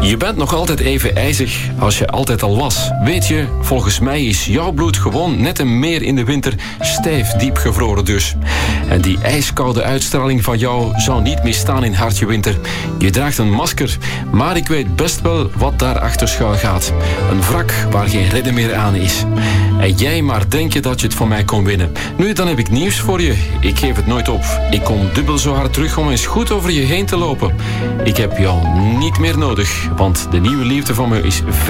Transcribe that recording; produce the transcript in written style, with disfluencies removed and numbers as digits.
Je bent nog altijd even ijzig als je altijd al was. Weet je, volgens mij is jouw bloed gewoon net een meer in de winter stijf diep gevroren dus. En die ijskoude uitstraling van jou zou niet misstaan in Hartje Winter. Je draagt een masker, maar ik weet best wel wat daarachter schuil gaat. Een wrak waar geen redden meer aan is. En jij maar denk je dat je het van mij kon winnen. Nu, dan heb ik nieuws voor je. Ik geef het nooit op. Ik kom dubbel zo hard terug om eens goed over je heen te lopen. Ik heb jou niet meer nodig, want de nieuwe liefde van me is